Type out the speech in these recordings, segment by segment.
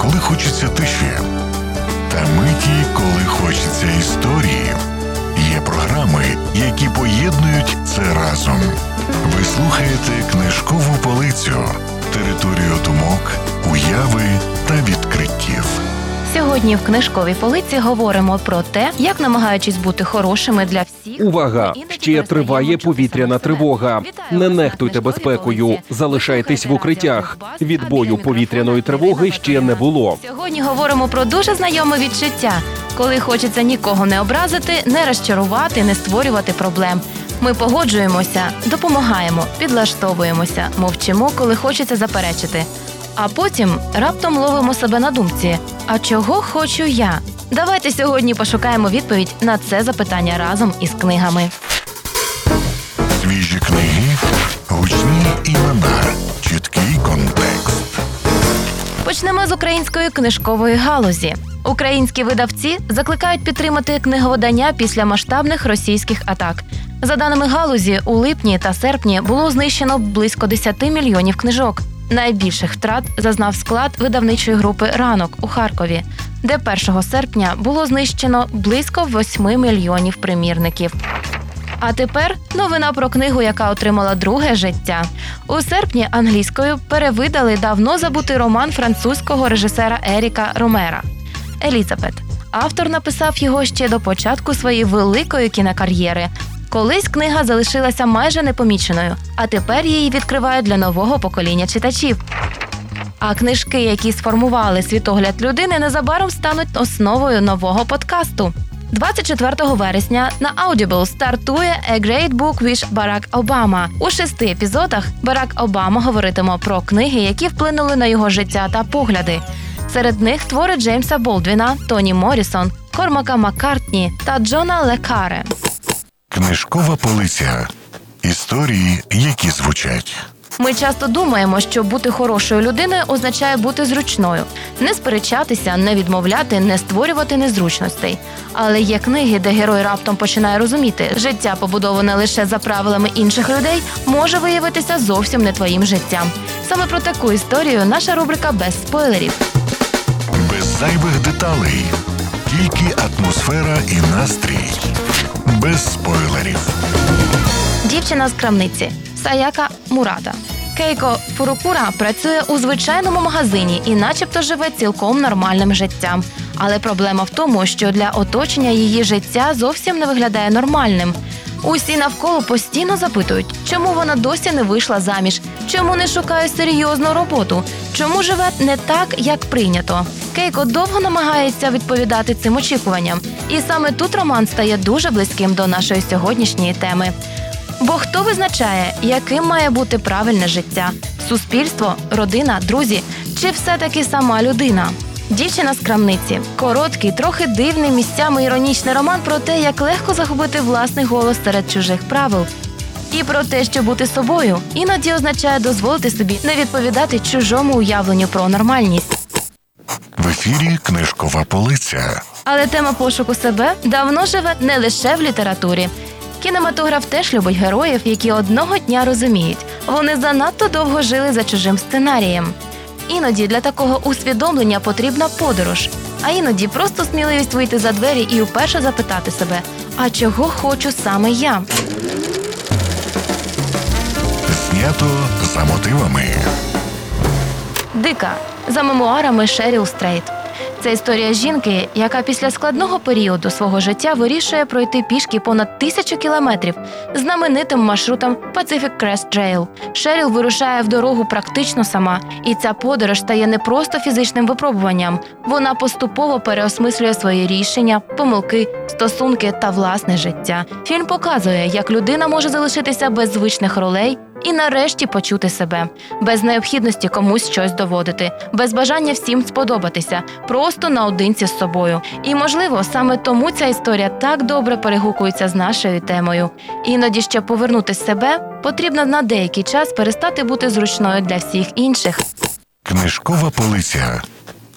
коли хочеться тиші, та миті, коли хочеться історії. Є програми, які поєднують це разом. Ви слухаєте «Книжкову полицю» – територію думок, уяви та відкриттів. Сьогодні в «Книжковій полиці» говоримо про те, як, намагаючись бути хорошими для всіх... Увага! Ще триває повітряна тривога. Не нехтуйте безпекою. Залишайтесь в укриттях. Відбою повітряної тривоги ще не було. Сьогодні говоримо про дуже знайоме відчуття, коли хочеться нікого не образити, не розчарувати, не створювати проблем. Ми погоджуємося, допомагаємо, підлаштовуємося, мовчимо, коли хочеться заперечити. А потім раптом ловимо себе на думці «А чого хочу я?». Давайте сьогодні пошукаємо відповідь на це запитання разом із книгами. Свіжі книги, гучні імена, чіткий контекст. Почнемо з української книжкової галузі. Українські видавці закликають підтримати книговидання після масштабних російських атак. За даними галузі, у липні та серпні було знищено близько 10 мільйонів книжок. Найбільших втрат зазнав склад видавничої групи «Ранок» у Харкові, де 1 серпня було знищено близько 8 мільйонів примірників. А тепер новина про книгу, яка отримала друге життя. У серпні англійською перевидали давно забутий роман французького режисера Еріка Ромера «Елізабет». Автор написав його ще до початку своєї великої кінокар'єри. Колись книга залишилася майже непоміченою, а тепер її відкривають для нового покоління читачів. А книжки, які сформували світогляд людини, незабаром стануть основою нового подкасту. 24 вересня на Audible стартує «A Great Book with Barack Obama». У 6 епізодах Барак Обама говоритиме про книги, які вплинули на його життя та погляди. Серед них твори Джеймса Болдвіна, Тоні Моррісон, Кормака Маккартні та Джона Ле Карре. Книжкова полиця. Історії, які звучать. Ми часто думаємо, що бути хорошою людиною означає бути зручною. Не сперечатися, не відмовляти, не створювати незручностей. Але є книги, де герой раптом починає розуміти, життя, побудоване лише за правилами інших людей, може виявитися зовсім не твоїм життям. Саме про таку історію наша рубрика «Без спойлерів». Без зайвих деталей. Тільки атмосфера і настрій. Без спойлерів. Дівчина з крамниці. Саяка Мурата. Кейко Фурукура працює у звичайному магазині і начебто живе цілком нормальним життям. Але проблема в тому, що для оточення її життя зовсім не виглядає нормальним. Усі навколо постійно запитують, чому вона досі не вийшла заміж, чому не шукає серйозну роботу, чому живе не так, як прийнято. Кейко довго намагається відповідати цим очікуванням. І саме тут роман стає дуже близьким до нашої сьогоднішньої теми. Бо хто визначає, яким має бути правильне життя? Суспільство, родина, друзі чи все-таки сама людина? Дівчина з крамниці. Короткий, трохи дивний, місцями іронічний роман про те, як легко загубити власний голос серед чужих правил. І про те, що бути собою іноді означає дозволити собі не відповідати чужому уявленню про нормальність. В ефірі «Книжкова полиця». Але тема пошуку себе давно живе не лише в літературі. Кінематограф теж любить героїв, які одного дня розуміють, вони занадто довго жили за чужим сценарієм. Іноді для такого усвідомлення потрібна подорож, а іноді просто сміливість вийти за двері і вперше запитати себе «А чого хочу саме я?». Знято за мотивами. «Дика» за мемуарами Шеріл Стрейт. Це історія жінки, яка після складного періоду свого життя вирішує пройти пішки понад 1000 кілометрів знаменитим маршрутом Pacific Crest Trail. Шеріл вирушає в дорогу практично сама, і ця подорож стає не просто фізичним випробуванням. Вона поступово переосмислює свої рішення, помилки, стосунки та власне життя. Фільм показує, як людина може залишитися без звичних ролей і нарешті почути себе. Без необхідності комусь щось доводити, без бажання всім сподобатися, просто наодинці з собою. І, можливо, саме тому ця історія так добре перегукується з нашою темою. Іноді, щоб повернути себе, потрібно на деякий час перестати бути зручною для всіх інших. Книжкова полиця.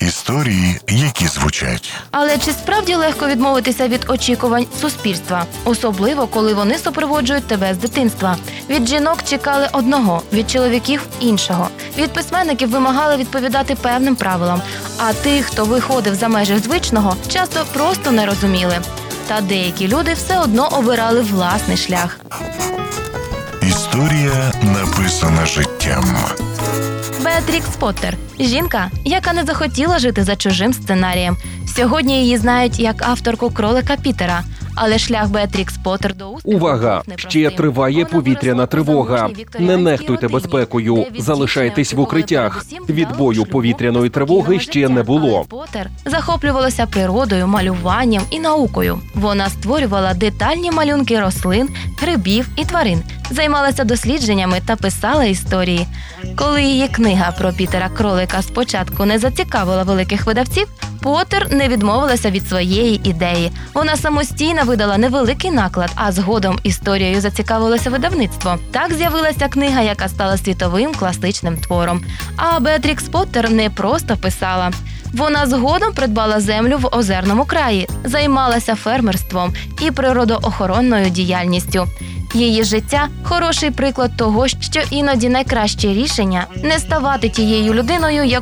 Історії, які звучать. Але чи справді легко відмовитися від очікувань суспільства, особливо коли вони супроводжують тебе з дитинства? Від жінок чекали одного, від чоловіків іншого. Від письменників вимагали відповідати певним правилам. А тих, хто виходив за межі звичного, часто просто не розуміли. Та деякі люди все одно обирали власний шлях. Історія, написана життям. Беатрікс Поттер – жінка, яка не захотіла жити за чужим сценарієм. Сьогодні її знають як авторку «Кролика Пітера». Але шлях Беатрікс Поттер до успіху Увага! був непростим. Ще триває Вона повітряна виросла у тривога. заможній Не вікторіанській нехтуйте родині, безпекою. де від Залишайтесь дівчини в укриттях. передусім Від бою здоров'я, повітряної любов, тривоги ще спокійного не життя. було. Але Поттер захоплювалася природою, малюванням і наукою. Вона створювала детальні малюнки рослин, грибів і тварин, займалася дослідженнями та писала історії. Коли її книга про Пітера Кролика спочатку не зацікавила великих видавців, Поттер не відмовилася від своєї ідеї. Вона самостійно видала невеликий наклад, а згодом історією зацікавилося видавництво. Так з'явилася книга, яка стала світовим класичним твором. А Беатрікс Поттер не просто писала. Вона згодом придбала землю в озерному краї, займалася фермерством і природоохоронною діяльністю. Її життя – хороший приклад того, що іноді найкраще рішення – не ставати тією людиною,